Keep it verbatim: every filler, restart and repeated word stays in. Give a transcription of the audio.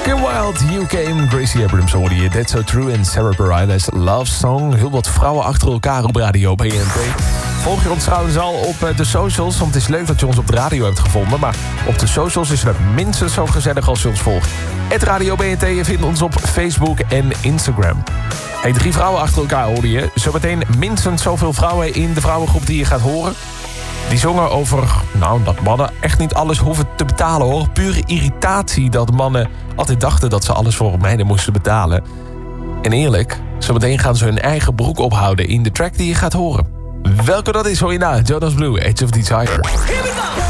Kim Wilde, U K, Gracie Abrams hoorde je. That's So True en Sarah Bareilles Love Song. Heel wat vrouwen achter elkaar op Radio B N T. Volg je ons trouwens al op de socials, want het is leuk dat je ons op de radio hebt gevonden. Maar op de socials is het minstens zo gezellig als je ons volgt. Het Radio B N T, je vindt ons op Facebook en Instagram. Hey, drie vrouwen achter elkaar hoorde je. Zometeen minstens zoveel vrouwen in de vrouwengroep die je gaat horen. Die zongen over, nou, dat mannen echt niet alles hoeven te betalen, hoor. Pure irritatie dat mannen altijd dachten dat ze alles voor meiden moesten betalen. En eerlijk, zometeen gaan ze hun eigen broek ophouden in de track die je gaat horen. Welke dat is, hoor je na. Jonas Blue, Age of Desire. Here we go!